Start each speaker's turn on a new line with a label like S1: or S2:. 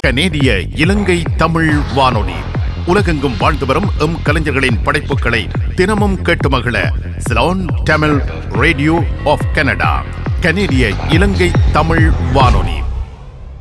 S1: கனேடிய இலங்கை தமிழ் வானொலி. உலகெங்கும் வாழ்ந்து வரும் எம் கலைஞர்களின் படைப்புகளை தினமும் கேட்டு மகிழ Ceylon Tamil radio of Canada. கனேடிய இலங்கை தமிழ் வானொலி.